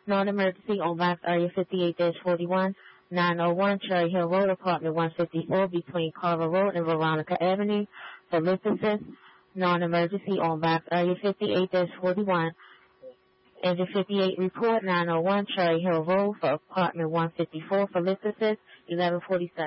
Non-emergency on Box Area 58-41, 901 Cherry Hill Road, Apartment 154, between Carver Road and Veronica Avenue. For Lister's, non-emergency on Box Area 58-41, Engine 58 report, 901 Cherry Hill Road for Apartment 154. For Lister's, 1147.